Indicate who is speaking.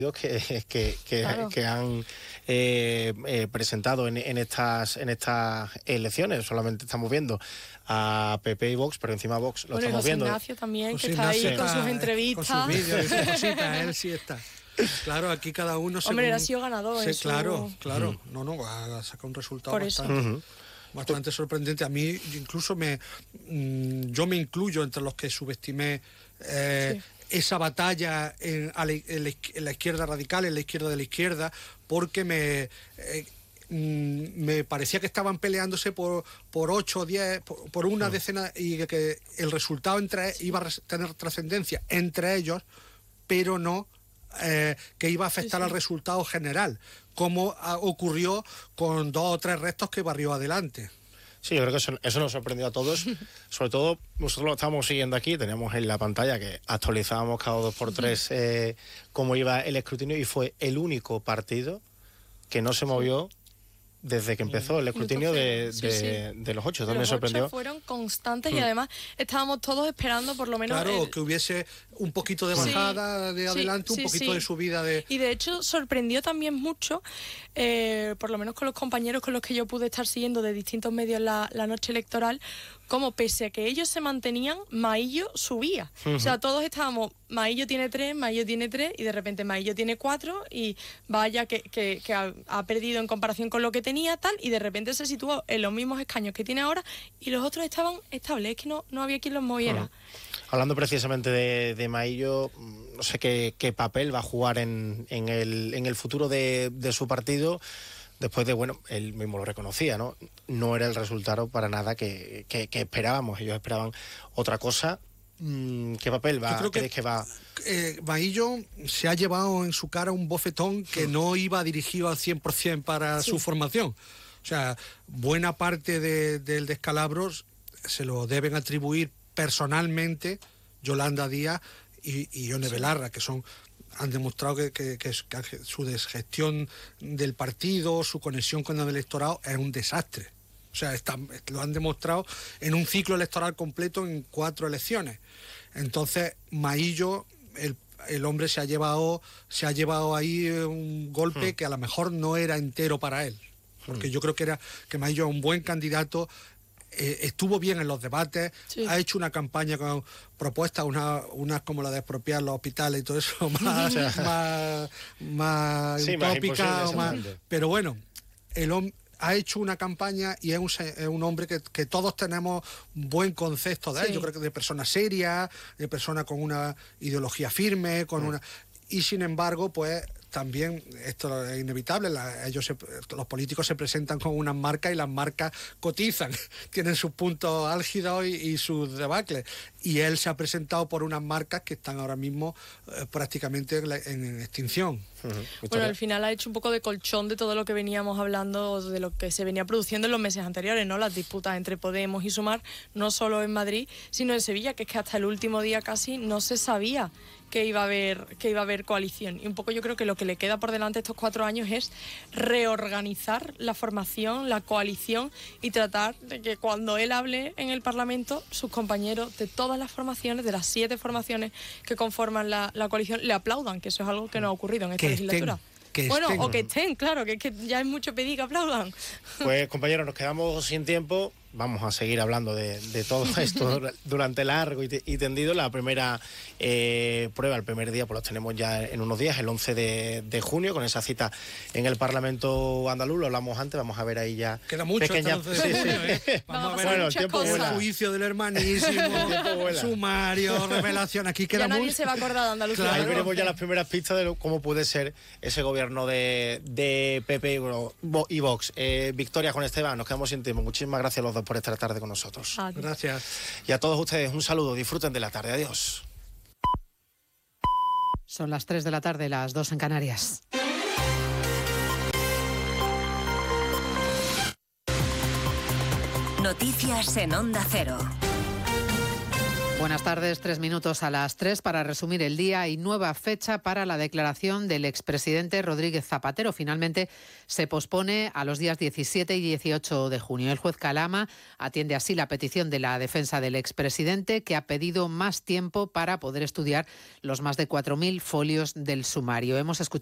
Speaker 1: Claro.
Speaker 2: que han presentado en estas elecciones. Solamente estamos viendo a PP y Vox, pero encima Vox lo estamos viendo.
Speaker 1: Ignacio también,
Speaker 3: José
Speaker 1: que está ahí
Speaker 3: Ignacio
Speaker 1: con sus entrevistas.
Speaker 3: Con sus vídeos y sus cositas, él sí está. Claro, aquí cada uno...
Speaker 1: Hombre, él ha sido ganador.
Speaker 3: Sí, claro. No, ha sacado un resultado
Speaker 1: Por eso.
Speaker 3: bastante sorprendente. A mí incluso yo me incluyo entre los que subestimé esa batalla en la izquierda radical, en la izquierda de la izquierda, porque me parecía que estaban peleándose por 8 o 10, por una decena, y que el resultado iba a tener trascendencia entre ellos, pero no que iba a afectar al resultado general, como ocurrió con 2 o 3 restos que barrió adelante.
Speaker 2: Sí, yo creo que eso nos sorprendió a todos. Sobre todo, nosotros lo estábamos siguiendo aquí, teníamos en la pantalla que actualizábamos cada 2 por 3 cómo iba el escrutinio, y fue el único partido que no se movió desde que empezó el escrutinio de los 8. También me sorprendió.
Speaker 1: Los 8 fueron constantes y además estábamos todos esperando por lo menos...
Speaker 3: Claro, que hubiese un poquito de bajada de adelante, un poquito de subida de...
Speaker 1: Y de hecho sorprendió también mucho, por lo menos con los compañeros con los que yo pude estar siguiendo de distintos medios la noche electoral, como pese a que ellos se mantenían, Maillo subía. O sea, todos estábamos, Maillo tiene 3, y de repente Maillo tiene 4, y vaya que ha perdido en comparación con lo que tenía, tal, y de repente se situó en los mismos escaños que tiene ahora, y los otros estaban estables, es que no había quien los moviera.
Speaker 2: Hablando precisamente de Maillo, no sé qué papel va a jugar en el futuro de su partido. Después de, él mismo lo reconocía, ¿no? No era el resultado para nada que esperábamos. Ellos esperaban otra cosa. ¿Qué papel crees que va?
Speaker 3: Maillo se ha llevado en su cara un bofetón que no iba dirigido al 100% para su formación. O sea, buena parte del descalabro se lo deben atribuir personalmente Yolanda Díaz y Ione Belarra, que han demostrado que su desgestión del partido, su conexión con el electorado es un desastre. O sea, lo han demostrado en un ciclo electoral completo en 4 elecciones. Entonces, Maillo, el hombre se ha llevado ahí un golpe que a lo mejor no era entero para él. Porque yo creo que Maillo es un buen candidato. Estuvo bien en los debates, ha hecho una campaña con propuestas, unas como la de expropiar los hospitales y todo eso, más utópica, pero bueno, ha hecho una campaña y es un hombre que todos tenemos buen concepto de él. Yo creo que de persona seria, de persona con una ideología firme, y sin embargo, pues también esto es inevitable, los políticos se presentan con unas marcas y las marcas cotizan, tienen sus puntos álgidos y sus debacles, y él se ha presentado por unas marcas que están ahora mismo prácticamente en extinción.
Speaker 1: Bueno, al final ha hecho un poco de colchón de todo lo que veníamos hablando, de lo que se venía produciendo en los meses anteriores, ¿no? Las disputas entre Podemos y Sumar, no solo en Madrid, sino en Sevilla, que es que hasta el último día casi no se sabía que iba a haber coalición. Y un poco yo creo que lo que le queda por delante estos 4 años es reorganizar la formación, la coalición, y tratar de que cuando él hable en el Parlamento, sus compañeros de todas las formaciones, de las 7 formaciones que conforman la coalición, le aplaudan, que eso es algo que no ha ocurrido en esta legislatura. O que estén, claro, que es que ya es mucho pedir que aplaudan.
Speaker 2: Pues compañeros, nos quedamos sin tiempo. Vamos a seguir hablando de todo esto durante largo y tendido. La primera prueba, el primer día, pues lo tenemos ya en unos días, el 11 de junio, con esa cita en el Parlamento andaluz. Lo hablamos antes, vamos a ver ahí ya.
Speaker 3: Queda mucho
Speaker 2: pequeña...
Speaker 3: hasta el 11 de junio,
Speaker 1: Vamos a ver
Speaker 2: el tiempo
Speaker 1: cosas.
Speaker 2: vuela.
Speaker 3: El juicio del hermanísimo, sumario, revelación. Aquí queda
Speaker 1: ya nadie
Speaker 3: mucho.
Speaker 1: se va a acordar de Andalucía.
Speaker 3: Claro.
Speaker 2: Ahí veremos ya las primeras pistas de cómo puede ser ese gobierno de PP y Vox. Victoria, Juan Esteban, nos quedamos sin tiempo. Muchísimas gracias a los dos por esta tarde con nosotros.
Speaker 3: Gracias.
Speaker 2: Y a todos ustedes un saludo, disfruten de la tarde, adiós.
Speaker 4: Son las 3 de la tarde, las 2 en Canarias.
Speaker 5: Noticias en Onda Cero.
Speaker 4: Buenas tardes, 3 minutos a las 3 para resumir el día y nueva fecha para la declaración del expresidente Rodríguez Zapatero. Finalmente se pospone a los días 17 y 18 de junio. El juez Calama atiende así la petición de la defensa del expresidente, que ha pedido más tiempo para poder estudiar los más de 4.000 folios del sumario. Hemos escuchado